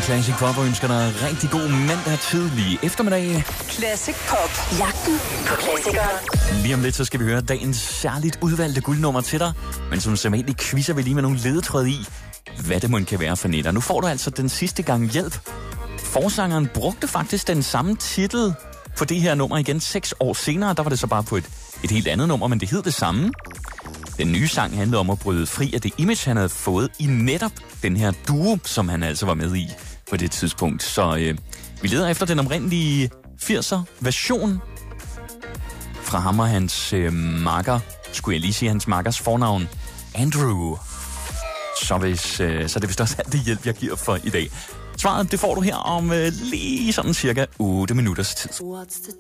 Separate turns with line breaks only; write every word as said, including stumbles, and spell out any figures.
Classic Pop og ønsker dig rigtig god mandag tidlig eftermiddag.
Classic Pop. Jagten på klassikere.
Lige om lidt, så skal vi høre dagens særligt udvalgte guldnummer til dig. Men som sædvanligt quizzer vi lige med nogle ledetråd i, hvad det mon kan være for netter. Nu får du altså den sidste gang hjælp. Forsangeren brugte faktisk den samme titel for det her nummer igen seks år senere. Der var det så bare på et, et helt andet nummer, men det hed det samme. Den nye sang handlede om at bryde fri af det image, han havde fået i netop den her duo, som han altså var med i på det tidspunkt. Så øh, vi leder efter den oprindelige firser-version fra ham og hans øh, makker, skulle jeg lige sige hans makkers fornavn, Andrew. Så, hvis, øh, så det er vist også alt det hjælp, jeg giver for i dag. Svaret, det får du her om øh, lige sådan cirka otte minutters tid.
What's the